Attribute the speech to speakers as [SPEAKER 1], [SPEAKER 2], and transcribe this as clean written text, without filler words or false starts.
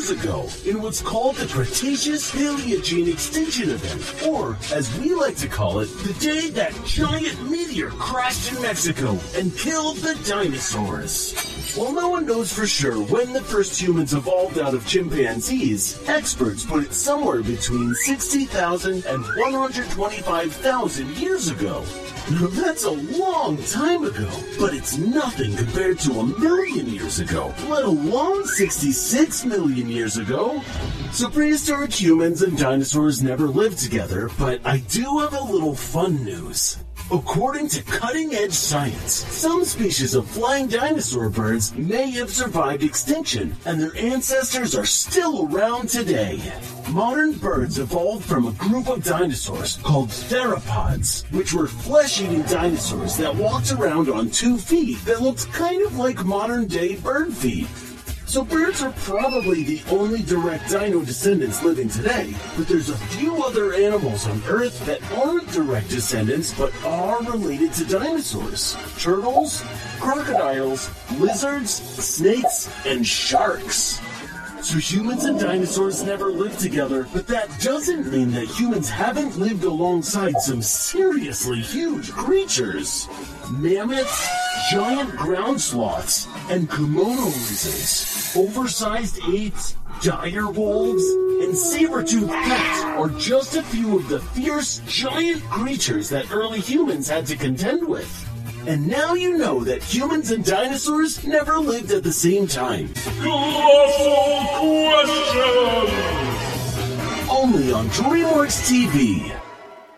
[SPEAKER 1] years ago in what's called the Cretaceous-Paleogene Extinction Event, or as we like to call it, the day that giant meteor crashed in Mexico and killed the dinosaurs. While no one knows for sure when the first humans evolved out of chimpanzees, experts put it somewhere between 60,000 and 125,000 years ago. Now that's a long time ago, but it's nothing compared to 1,000,000 years ago, let alone 66 million years ago. So prehistoric humans and dinosaurs never lived together, but I do have a little fun news. According to cutting-edge science, some species of flying dinosaur birds may have survived extinction, and their ancestors are still around today. Modern birds evolved from a group of dinosaurs called theropods, which were flesh-eating dinosaurs that walked around on 2 feet that looked kind of like modern-day bird feet. So birds are probably the only direct dino descendants living today, but there's a few other animals on Earth that aren't direct descendants but are related to dinosaurs. Turtles, crocodiles, lizards, snakes, and sharks. So humans and dinosaurs never lived together, but that doesn't mean that humans haven't lived alongside some seriously huge creatures. Mammoths, giant ground sloths, and kimono lizards, oversized apes, dire wolves, and saber-toothed cats are just a few of the fierce, giant creatures that early humans had to contend with. And now you know that humans and dinosaurs never lived at the same time.
[SPEAKER 2] Colossal Questions!
[SPEAKER 1] Only on DreamWorks TV.